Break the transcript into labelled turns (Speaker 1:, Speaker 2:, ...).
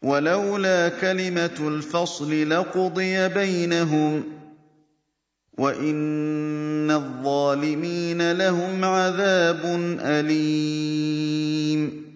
Speaker 1: وَلَوْلَا كَلِمَةُ الْفَصْلِ لَقُضِيَ بَيْنَهُمْ ۗ وَإِنَّ الظَّالِمِينَ لَهُمْ عَذَابٌ أَلِيمٌ